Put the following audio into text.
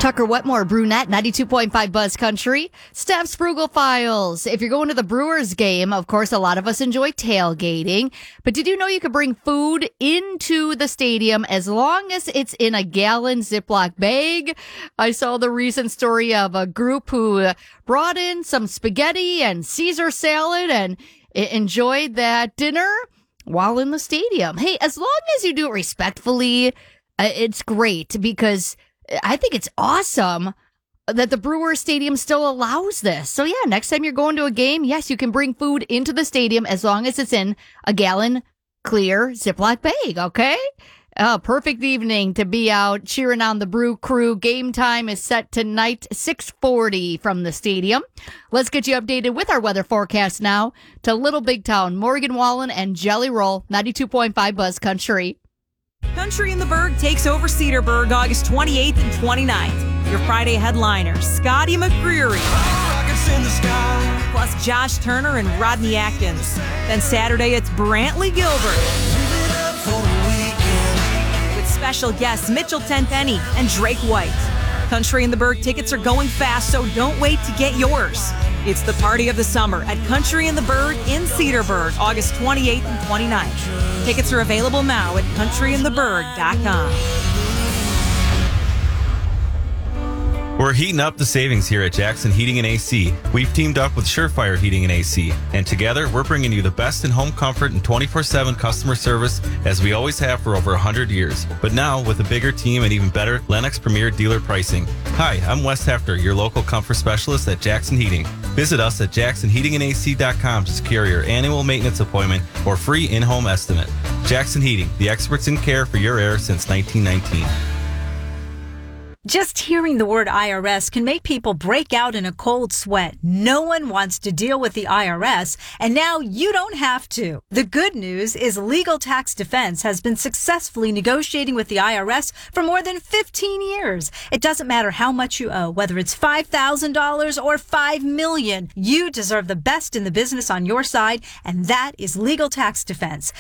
Tucker Wetmore, Brunette, 92.5 Buzz Country. Steph Sprugel Files. If you're going to the Brewers game, of course, a lot of us enjoy tailgating. But did you know you could bring food into the stadium as long as it's in a gallon Ziploc bag? I saw the recent story of a group who brought in some spaghetti and Caesar salad and enjoyed that dinner while in the stadium. Hey, as long as you do it respectfully, it's great because I think it's awesome that the Brewers Stadium still allows this. So yeah, next time you're going to a game, yes, you can bring food into the stadium as long as it's in a gallon clear Ziploc bag, okay? Perfect evening to be out cheering on the Brew Crew. Game time is set tonight, 6:40 from the stadium. Let's get you updated with our weather forecast now to Little Big Town, Morgan Wallen, and Jelly Roll, 92.5 Buzz Country. Country in the Berg takes over Cedarburg August 28th and 29th. Your Friday headliners, Scotty McCreery, plus Josh Turner and Rodney Atkins. Then Saturday, it's Brantley Gilbert, with special guests Mitchell Tenpenny and Drake White. Country in the Berg tickets are going fast, so don't wait to get yours. It's the party of the summer at Country in the Berg in Cedarburg, August 28th and 29th. Tickets are available now at countryintheberg.com. We're heating up the savings here at Jackson Heating and AC. We've teamed up with Surefire Heating and AC, and together we're bringing you the best in home comfort and 24/7 customer service as we always have for over 100 years. But now with a bigger team and even better Lennox Premier dealer pricing. Hi, I'm Wes Hefter, your local comfort specialist at Jackson Heating. Visit us at jacksonheatingandac.com to secure your annual maintenance appointment or free in-home estimate. Jackson Heating, the experts in care for your air since 1919. Just hearing the word IRS can make people break out in a cold sweat. No one wants to deal with the IRS, and now you don't have to. The good news is Legal Tax Defense has been successfully negotiating with the IRS for more than 15 years. It doesn't matter how much you owe, whether it's $5,000 or $5 million. You deserve the best in the business on your side, and that is Legal Tax Defense.